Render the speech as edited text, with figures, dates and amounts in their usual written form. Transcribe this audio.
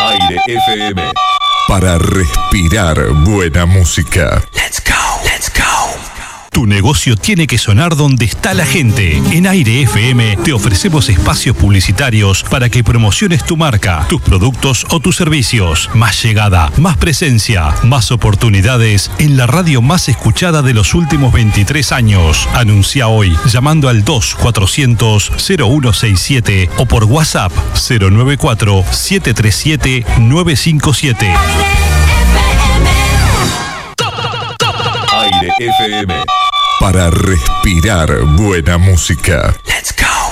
Aire FM. Para respirar buena música. Let's go, let's go. Tu negocio tiene que sonar donde está la gente. En Aire FM te ofrecemos espacios publicitarios para que promociones tu marca, tus productos o tus servicios. Más llegada, más presencia, más oportunidades en la radio más escuchada de los últimos 23 años. Anuncia hoy llamando al 2400-0167 o por WhatsApp 094-737-957. Aire FM. Para respirar buena música. Let's go.